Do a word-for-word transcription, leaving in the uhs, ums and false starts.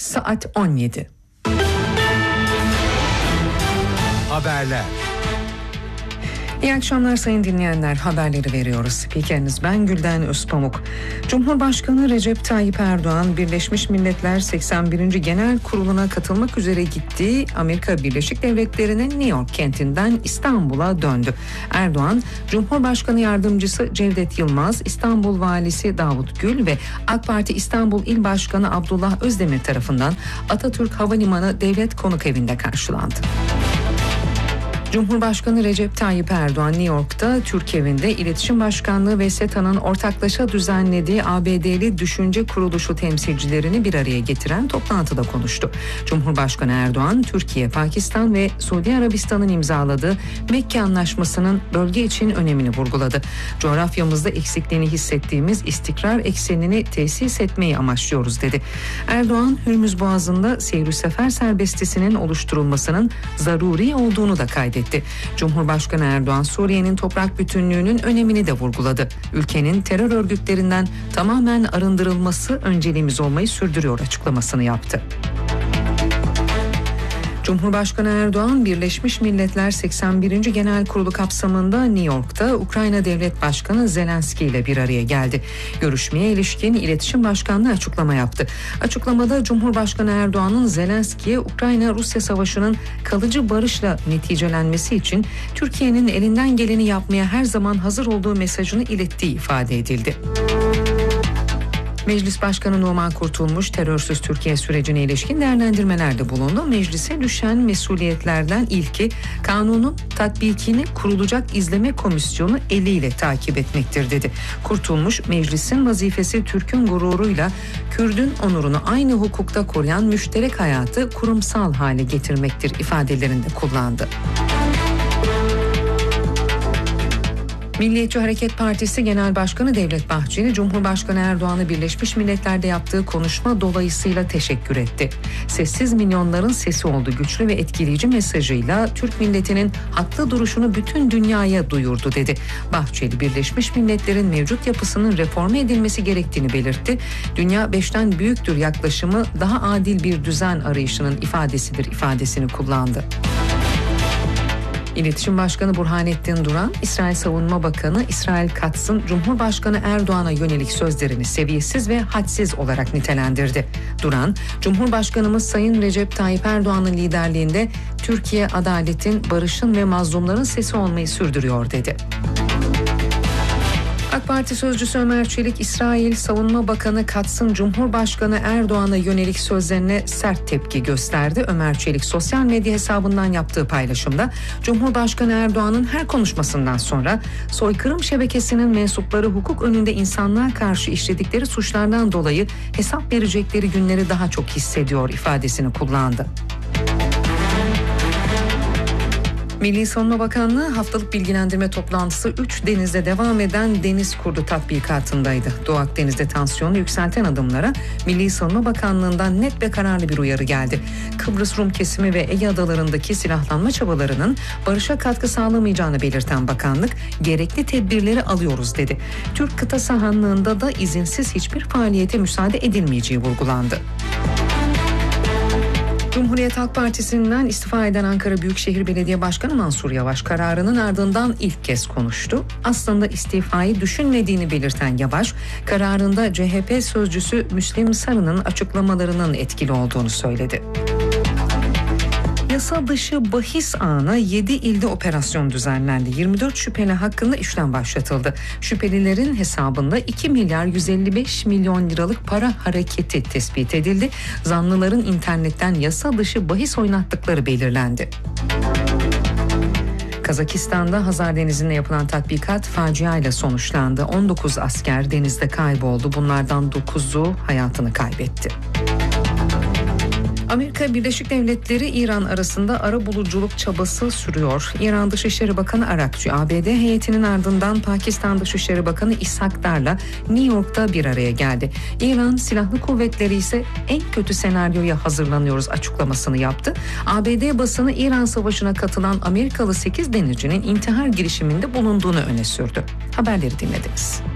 Saat on yedi. Haberler. İyi akşamlar sayın dinleyenler, haberleri veriyoruz. Spikeriniz ben Gülden Özpamuk. Cumhurbaşkanı Recep Tayyip Erdoğan, Birleşmiş Milletler seksen birinci Genel Kurulu'na katılmak üzere gittiği Amerika Birleşik Devletleri'nin New York kentinden İstanbul'a döndü. Erdoğan, Cumhurbaşkanı Yardımcısı Cevdet Yılmaz, İstanbul Valisi Davut Gül ve AK Parti İstanbul İl Başkanı Abdullah Özdemir tarafından Atatürk Havalimanı Devlet Konuk Evi'nde karşılandı. Cumhurbaşkanı Recep Tayyip Erdoğan New York'ta Türk Evi'nde İletişim Başkanlığı ve SETA'nın ortaklaşa düzenlediği A B D'li Düşünce Kuruluşu temsilcilerini bir araya getiren toplantıda konuştu. Cumhurbaşkanı Erdoğan, Türkiye, Pakistan ve Suudi Arabistan'ın imzaladığı Mekke Anlaşması'nın bölge için önemini vurguladı. Coğrafyamızda eksikliğini hissettiğimiz istikrar eksenini tesis etmeyi amaçlıyoruz dedi. Erdoğan, Hürmüz Boğazı'nda seyir sefer serbestisinin oluşturulmasının zaruri olduğunu da kaydetti. Cumhurbaşkanı Erdoğan, Suriye'nin toprak bütünlüğünün önemini de vurguladı. Ülkenin terör örgütlerinden tamamen arındırılması önceliğimiz olmayı sürdürüyor açıklamasını yaptı. Cumhurbaşkanı Erdoğan, Birleşmiş Milletler seksen birinci Genel Kurulu kapsamında New York'ta Ukrayna Devlet Başkanı Zelenski ile bir araya geldi. Görüşmeye ilişkin İletişim Başkanlığı açıklama yaptı. Açıklamada Cumhurbaşkanı Erdoğan'ın Zelenski'ye Ukrayna-Rusya savaşının kalıcı barışla neticelenmesi için Türkiye'nin elinden geleni yapmaya her zaman hazır olduğu mesajını ilettiği ifade edildi. Meclis Başkanı Numan Kurtulmuş, terörsüz Türkiye sürecine ilişkin değerlendirmelerde bulundu. Meclise düşen mesuliyetlerden ilki kanunun tatbikini kurulacak izleme komisyonu eliyle takip etmektir dedi. Kurtulmuş, meclisin vazifesi Türk'ün gururuyla Kürdün onurunu aynı hukukta koruyan müşterek hayatı kurumsal hale getirmektir ifadelerinde kullandı. Milliyetçi Hareket Partisi Genel Başkanı Devlet Bahçeli, Cumhurbaşkanı Erdoğan'ı Birleşmiş Milletler'de yaptığı konuşma dolayısıyla teşekkür etti. Sessiz milyonların sesi oldu, güçlü ve etkileyici mesajıyla Türk milletinin haklı duruşunu bütün dünyaya duyurdu dedi. Bahçeli, Birleşmiş Milletler'in mevcut yapısının reforme edilmesi gerektiğini belirtti. Dünya beşten büyüktür yaklaşımı daha adil bir düzen arayışının ifadesidir ifadesini kullandı. İletişim Başkanı Burhanettin Duran, İsrail Savunma Bakanı İsrail Katz'ın Cumhurbaşkanı Erdoğan'a yönelik sözlerini seviyesiz ve hadsiz olarak nitelendirdi. Duran, Cumhurbaşkanımız Sayın Recep Tayyip Erdoğan'ın liderliğinde Türkiye adaletin, barışın ve mazlumların sesi olmayı sürdürüyor dedi. AK Parti sözcüsü Ömer Çelik, İsrail Savunma Bakanı Katz'ın Cumhurbaşkanı Erdoğan'a yönelik sözlerine sert tepki gösterdi. Ömer Çelik sosyal medya hesabından yaptığı paylaşımda Cumhurbaşkanı Erdoğan'ın her konuşmasından sonra soykırım şebekesinin mensupları hukuk önünde insanlığa karşı işledikleri suçlardan dolayı hesap verecekleri günleri daha çok hissediyor ifadesini kullandı. Milli Savunma Bakanlığı haftalık bilgilendirme toplantısı üç denizde devam eden Deniz Kurdu tatbikatındaydı. Doğu Akdeniz'de tansiyonu yükselten adımlara Milli Savunma Bakanlığı'ndan net ve kararlı bir uyarı geldi. Kıbrıs Rum kesimi ve Ege adalarındaki silahlanma çabalarının barışa katkı sağlamayacağını belirten bakanlık, gerekli tedbirleri alıyoruz dedi. Türk kıta sahanlığında da izinsiz hiçbir faaliyete müsaade edilmeyeceği vurgulandı. Cumhuriyet Halk Partisi'nden istifa eden Ankara Büyükşehir Belediye Başkanı Mansur Yavaş kararının ardından ilk kez konuştu. Aslında istifayı düşünmediğini belirten Yavaş, kararında C H P sözcüsü Müslim Sarı'nın açıklamalarının etkili olduğunu söyledi. Yasa dışı bahis ağına yedi ilde operasyon düzenlendi. yirmi dört şüpheli hakkında işlem başlatıldı. Şüphelilerin hesabında iki milyar yüz elli beş milyon liralık para hareketi tespit edildi. Zanlıların internetten yasa dışı bahis oynattıkları belirlendi. Kazakistan'da Hazar Denizi'nde yapılan tatbikat faciayla sonuçlandı. on dokuz asker denizde kayboldu. Bunlardan dokuzu hayatını kaybetti. Amerika Birleşik Devletleri İran arasında arabuluculuk çabası sürüyor. İran Dışişleri Bakanı Arakçı, A B D heyetinin ardından Pakistan Dışişleri Bakanı İshak Dar'la New York'ta bir araya geldi. İran Silahlı Kuvvetleri ise en kötü senaryoya hazırlanıyoruz açıklamasını yaptı. A B D basını İran Savaşı'na katılan Amerikalı sekiz denizcinin intihar girişiminde bulunduğunu öne sürdü. Haberleri dinlediniz.